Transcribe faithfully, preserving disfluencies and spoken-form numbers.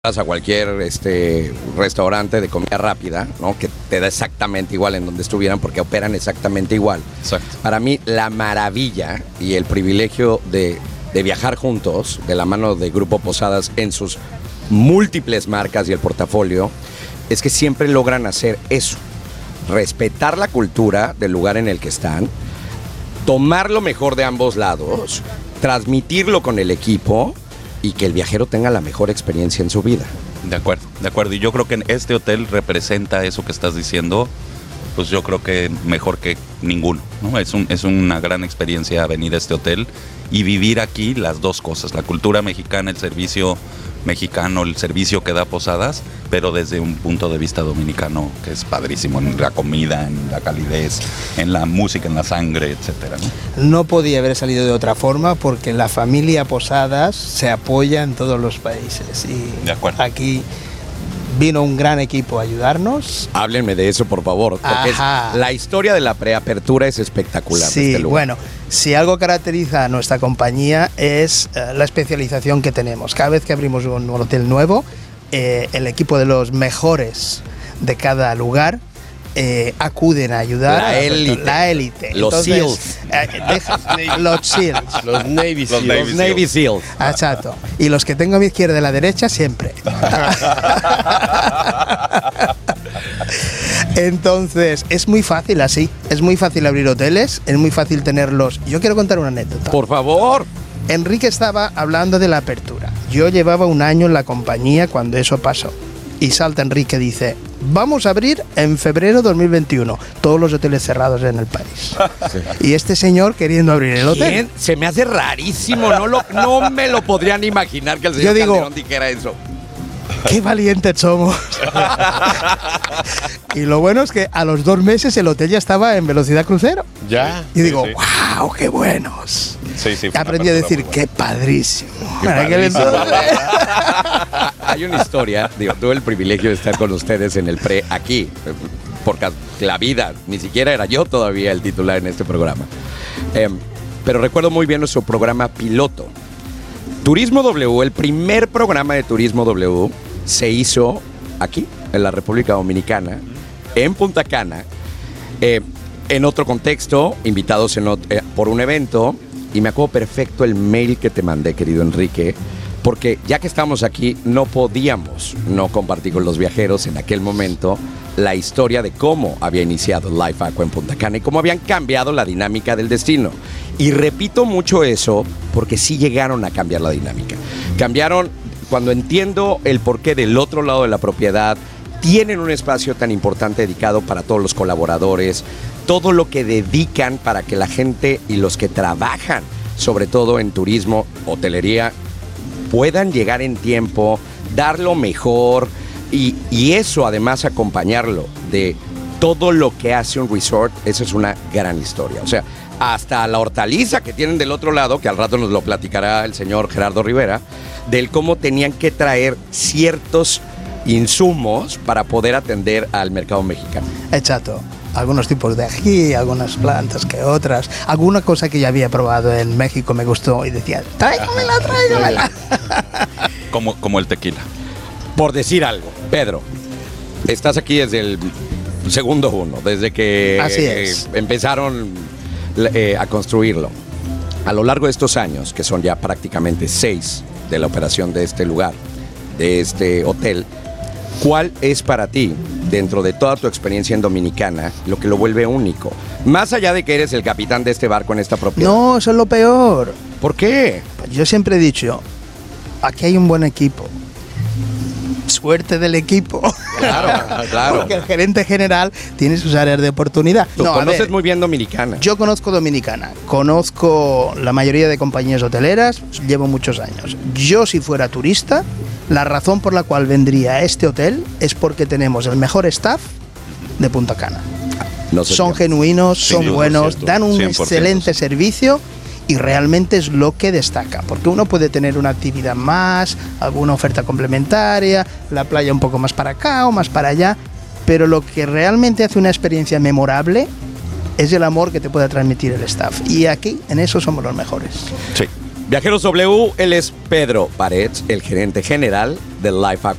Vas a cualquier este, restaurante de comida rápida, ¿no? Que te da exactamente igual en donde estuvieran porque operan exactamente igual. Exacto. Para mí, la maravilla y el privilegio de, de viajar juntos de la mano de Grupo Posadas en sus múltiples marcas y el portafolio es que siempre logran hacer eso. Respetar la cultura del lugar en el que están, tomar lo mejor de ambos lados, transmitirlo con el equipo y que el viajero tenga la mejor experiencia en su vida. De acuerdo, de acuerdo. Y yo creo que este hotel representa eso que estás diciendo, pues yo creo que mejor que ninguno, ¿no? Es, un, es una gran experiencia venir a este hotel y vivir aquí las dos cosas, la cultura mexicana, el servicio mexicano, el servicio que da Posadas, pero desde un punto de vista dominicano que es padrísimo, en la comida, en la calidez, en la música, en la sangre, etcétera, ¿no? No podía haber salido de otra forma porque la familia Posadas se apoya en todos los países y de acuerdo. Aquí vino un gran equipo a ayudarnos. Háblenme de eso, por favor, porque es, la historia de la preapertura es espectacular. Sí, de este lugar. Bueno, si algo caracteriza a nuestra compañía es uh, la especialización que tenemos. Cada vez que abrimos un, un hotel nuevo, eh, el equipo de los mejores de cada lugar eh, acuden a ayudar. La élite. La élite. Los Entonces, SEALs. Eh, deja, los SEALs. Los Navy Seals. Navy Los Navy Seals. Exacto. Y los que tengo a mi izquierda y a la derecha, siempre. Entonces, es muy fácil así. Es muy fácil abrir hoteles, es muy fácil tenerlos. Yo quiero contar una anécdota. Por favor. Enrique estaba hablando de la apertura. Yo llevaba un año en la compañía cuando eso pasó. Y salta Enrique y dice, vamos a abrir en febrero de dos mil veintiuno. Todos los hoteles cerrados en el país. Sí. Y este señor queriendo abrir el hotel. ¿Quién? Se me hace rarísimo. No, lo, no me lo podrían imaginar que el señor Yo digo, Calderón dijera eso. ¡Qué valientes somos! Y lo bueno es que a los dos meses el hotel ya estaba en velocidad crucero. Ya. Y digo, sí, ¡wow, qué buenos! Sí, sí. Aprendí a decir, ¡qué padrísimo! Qué padrísimo. Hay una historia, digo, tuve el privilegio de estar con ustedes en el pre aquí, porque la vida, ni siquiera era yo todavía el titular en este programa. Eh, pero recuerdo muy bien nuestro programa piloto. Turismo W, el primer programa de Turismo W, se hizo aquí, en la República Dominicana, en Punta Cana, eh, en otro contexto, invitados en ot- eh, por un evento, y me acuerdo perfecto el mail que te mandé, querido Enrique, porque ya que estamos aquí, no podíamos no compartir con los viajeros en aquel momento la historia de cómo había iniciado Life Aqua en Punta Cana y cómo habían cambiado la dinámica del destino. Y repito mucho eso porque sí llegaron a cambiar la dinámica. Cambiaron cuando entiendo el porqué del otro lado de la propiedad, tienen un espacio tan importante dedicado para todos los colaboradores, todo lo que dedican para que la gente y los que trabajan, sobre todo en turismo, hotelería, puedan llegar en tiempo, dar lo mejor y, y eso además acompañarlo de todo lo que hace un resort. Esa es una gran historia. O sea, hasta la hortaliza que tienen del otro lado, que al rato nos lo platicará el señor Gerardo Rivera, del cómo tenían que traer ciertos insumos para poder atender al mercado mexicano. Exacto. Algunos tipos de ají, algunas plantas que otras. Alguna cosa que ya había probado en México me gustó y decía, tráigamela, tráigamela. Como, como el tequila. Por decir algo, Pedro, estás aquí desde el segundo uno, desde que Así es. eh, empezaron eh, a construirlo. A lo largo de estos años, que son ya prácticamente seis de la operación de este lugar, de este hotel, ¿cuál es para ti, dentro de toda tu experiencia en Dominicana, lo que lo vuelve único? Más allá de que eres el capitán de este barco en esta propiedad. No, eso es lo peor. ¿Por qué? Yo siempre he dicho, aquí hay un buen equipo. Suerte del equipo. Claro, claro. Porque el gerente general tiene sus áreas de oportunidad. Tú No, a conoces ver, muy bien Dominicana. yo conozco Dominicana, conozco la mayoría de compañías hoteleras, llevo muchos años. Yo, si fuera turista, la razón por la cual vendría a este hotel es porque tenemos el mejor staff de Punta Cana. No sé Son qué. genuinos, son cien por ciento, buenos, dan un cien por ciento. excelente servicio y realmente es lo que destaca, porque uno puede tener una actividad más, alguna oferta complementaria, la playa un poco más para acá o más para allá, pero lo que realmente hace una experiencia memorable es el amor que te puede transmitir el staff. Y aquí, en eso somos los mejores. Sí. Viajeros W, él es Pedro Parets, el gerente general del Life Aqua